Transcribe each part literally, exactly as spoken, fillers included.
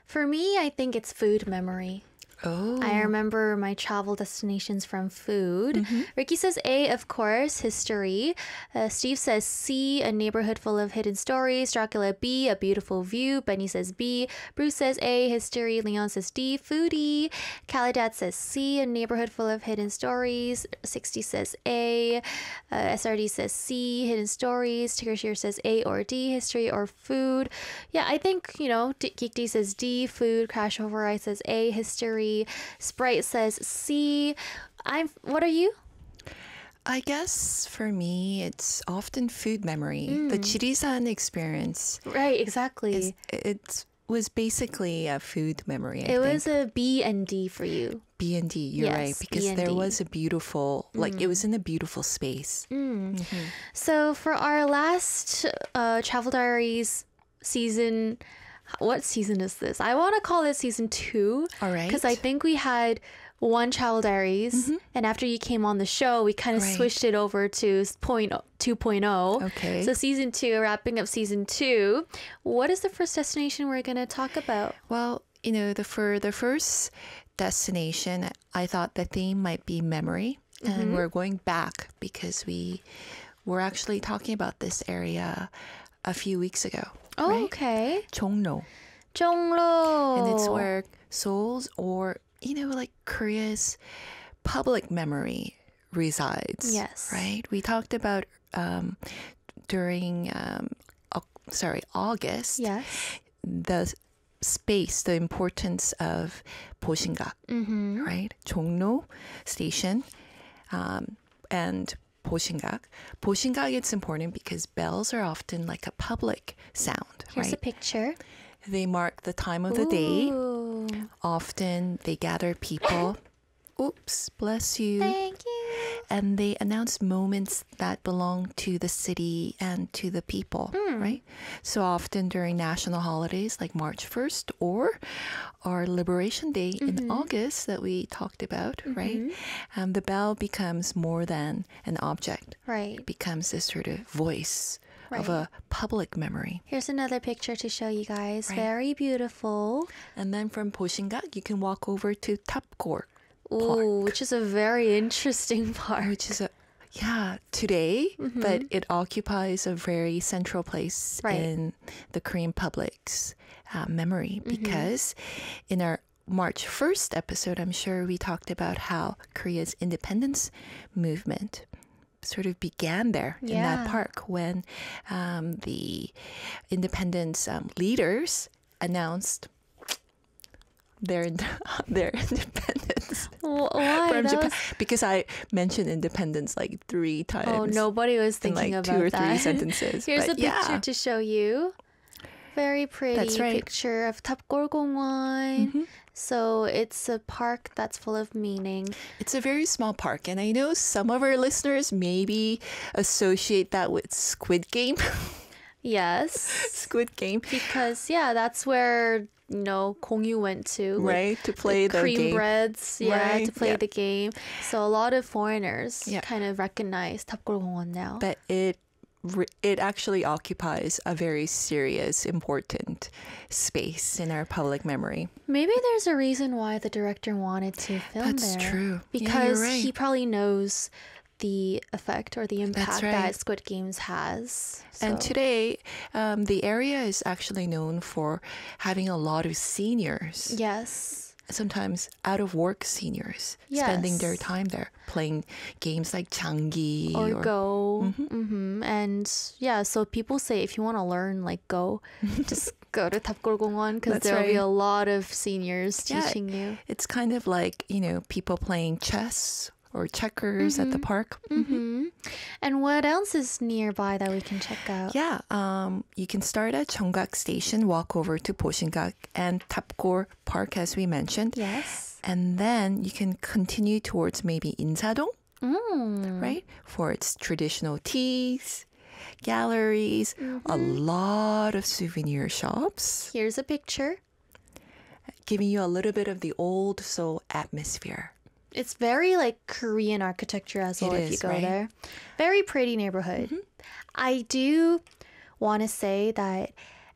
For me, I think it's food memory. Oh. I remember my travel destinations from food. Mm-hmm. Ricky says A, of course, history. Uh, Steve says C, a neighborhood full of hidden stories. Dracula B, a beautiful view. Benny says B. Bruce says A, history. Leon says D, foodie. Calidad says C, a neighborhood full of hidden stories. sixty says A. Uh, S R D says C, hidden stories. Tigger says A or D, history or food. Yeah, I think, you know, D- Geek D says D, food. Crash Override says A, history. Sprite says C. I'm. What are you? I guess for me, it's often food memory. Mm. The Chirisan experience. Right, exactly. Is, it was basically a food memory, I It think. was a B and D for you. B and D, you're yes, right. Because B and there D. was a beautiful, like, mm. it was in a beautiful space. Mm. Mm-hmm. So for our last uh, Travel Diaries season... What season is this? I want to call it season two. All right. Because I think we had one Travel Diaries. Mm-hmm. And after you came on the show, we kind of right. switched it over to two point oh. Okay. So season two, wrapping up season two. What is the first destination we're going to talk about? Well, you know, the for the first destination, I thought the theme might be memory. Mm-hmm. And we're going back because we were actually talking about this area a few weeks ago. Oh, right? okay. Jongno. Jongno. And it's where Seoul's or, you know, like Korea's public memory resides. Yes. Right? We talked about um, during, um, uh, sorry, August. Yes. The space, the importance of Boshingak, mm-hmm. right? Jongno Station um, and Boshingak. Boshingak, it's important because bells are often like a public sound. Here's right? a picture. They mark the time of the Ooh. day. Often they gather people. Oops, bless you. Thank you. And they announce moments that belong to the city and to the people, mm. right? So often during national holidays like March first or our Liberation Day mm-hmm. in August that we talked about, mm-hmm. right? Um, the bell becomes more than an object. Right. It becomes this sort of voice right. of a public memory. Here's another picture to show you guys. Right. Very beautiful. And then from Boshingak, you can walk over to Tapgor. Ooh, which is a very interesting park. Which is a, yeah, today, mm-hmm. but it occupies a very central place right. in the Korean public's uh, memory mm-hmm. because in our March first episode, I'm sure we talked about how Korea's independence movement sort of began there yeah. in that park when um, the independence um, leaders announced their their independence Why? from Japan was... because I mentioned independence like three times. Oh, nobody was thinking in like about two or that. three sentences. Here's but a picture yeah. to show you. Very pretty that's right. picture of Tapgorgongwan. Mm-hmm. So it's a park that's full of meaning. It's a very small park, and I know some of our listeners maybe associate that with Squid Game. Yes. Squid Game. Because, yeah, that's where, you know, Kongyu went to. Like, right, to play the, the cream game. breads, yeah, right. to play yeah. the game. So a lot of foreigners yeah. kind of recognize Tapgorgongwan now. But it it actually occupies a very serious, important space in our public memory. Maybe there's a reason why the director wanted to film That's there. That's true. Because yeah, right. he probably knows the effect or the impact right. that Squid Games has. So. And today, um, the area is actually known for having a lot of seniors. Yes. Sometimes out of work seniors yes. spending their time there playing games like Changi or, or Go. Mm-hmm. Mm-hmm. And yeah, so people say if you want to learn like Go, just go to Tapgorgongwan because there'll right. be a lot of seniors yeah, teaching you. It's kind of like, you know, people playing chess or checkers mm-hmm. at the park. Mm-hmm. And what else is nearby that we can check out? Yeah, um, you can start at Cheonggak Station, walk over to Boshingak and Tapgor Park, as we mentioned. Yes. And then you can continue towards maybe Insadong, mm. right? For its traditional teas, galleries, mm-hmm. a lot of souvenir shops. Here's a picture. Giving you a little bit of the old Seoul atmosphere. It's very like Korean architecture as well it if you is, go right? there. Very pretty neighborhood. Mm-hmm. I do want to say that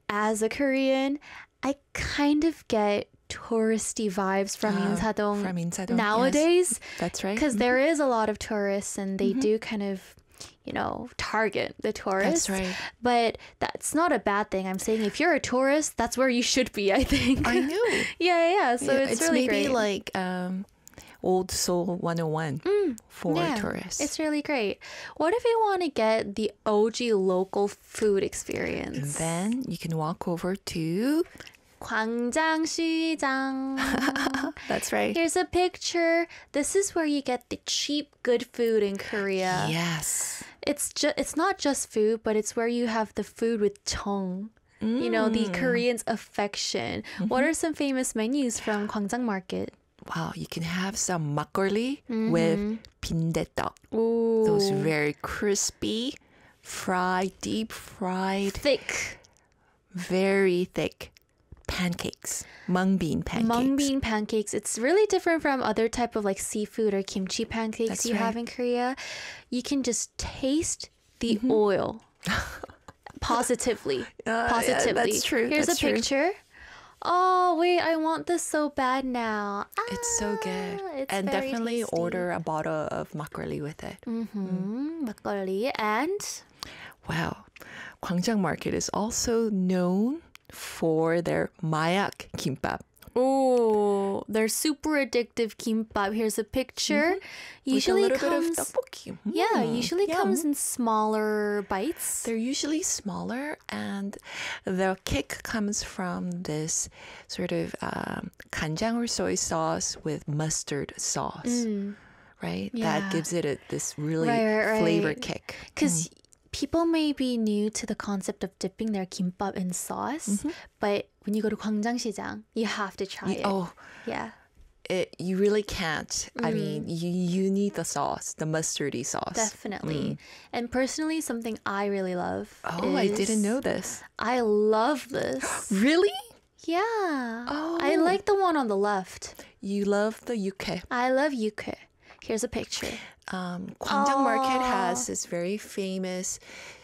as a Korean, I kind of get touristy vibes from Uh, Insadong from Insadong, nowadays. yes. That's right. Because there is a lot of tourists and they do kind of, you know, target the tourists. That's right. But that's not a bad thing. I'm saying if you're a tourist, that's where you should be, I think. I know. yeah, yeah, yeah. So Yeah, it's, really maybe great. like um, Old Soul one oh one for Yeah, tourists. It's really great. What if you want to get the O G local food experience? Then you can walk over to. 광장시장. That's right. Here's a picture. This is where you get the cheap, good food in Korea. Yes. It's just it's not just food, but it's where you have the food with 정. You know, the Koreans' affection. What are some famous menus from Gwangjang Market? Wow, you can have some makgeolli with 빈대떡. Ooh. Those very crispy, fried, deep fried, thick very thick pancakes. Mung bean pancakes. mung bean pancakes. It's really different from other type of like seafood or kimchi pancakes That's you right. have in Korea. You can just taste the oil positively. Uh, Positively. Yeah, that's true. Here's that's a picture. True. Oh, wait, I want this so bad now. It's so good. Ah, it's And very definitely tasty. order a bottle of makgeolli with it. Mm-hmm. Makgeolli and Wow. Gwangjang Market is also known for their mayak kimbap. oh, they're super addictive kimbap. Here's a picture. Usually with a little comes, bit of tteokbokki. yeah, Mm, usually yum. comes in smaller bites. They're usually smaller, and the kick comes from this sort of um, kanjang or soy sauce with mustard sauce, right? Yeah. That gives it a, this really Right, right, flavor right. kick. Because people may be new to the concept of dipping their kimbap in sauce, but when you go to Gwangjang you have to try You- it. oh, Yeah. it, you really can't. I mean, you, you need the sauce, the mustardy sauce. Definitely. And personally, something I really love. Oh, I is- didn't know this. I love this. Really? Yeah. Oh. I like the one on the left. You love the yuke. I love yuke. Here's a picture. Um, Gwangjang Market has this very famous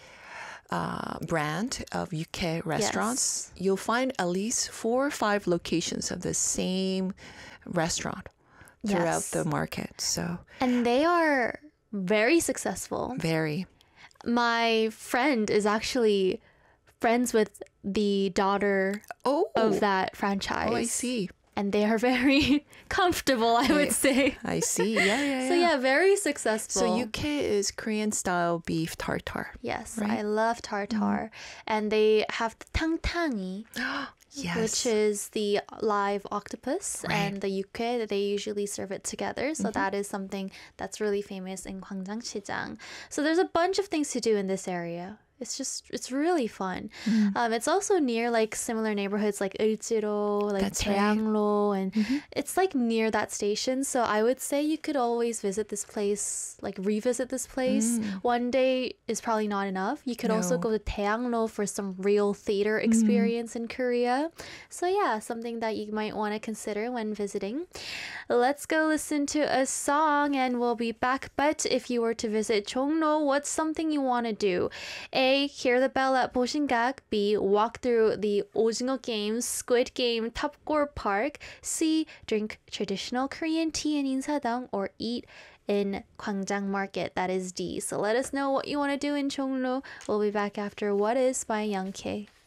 uh, brand of U K restaurants. You'll find at least four or five locations of the same restaurant throughout Yes. the market. So And they are very successful. very. My friend is actually friends with the daughter Oh, of that franchise. oh, I see. And they are very comfortable, I would say. I see. Yeah, yeah, yeah. So yeah, very successful. So U K is Korean style beef tartare. Yes, right? I love tartar. And they have the tangtangi, Yes. which is the live octopus, Right. and the yuke that they usually serve it together. So that is something that's really famous in Gwangjang. So there's a bunch of things to do in this area. It's just, it's really fun. Um, it's also near like similar neighborhoods like Ilchiro, like That's right. Daeanglo, and it's like near that station. So I would say you could always visit this place, like revisit this place. One day is probably not enough. You could also No. go to Daeanglo for some real theater experience in Korea. So yeah, something that you might want to consider when visiting. Let's go listen to a song and we'll be back. But if you were to visit Chongno, what's something you want to do? A. Hear the bell at Boshingak. B. Walk through the Ojingo Games, Squid Game, Tapgor Park. C. Drink traditional Korean tea in Insadong, or eat in Gwangjang Market. That is D. So let us know what you want to do in Chongno. We'll be back after What Is by Young K.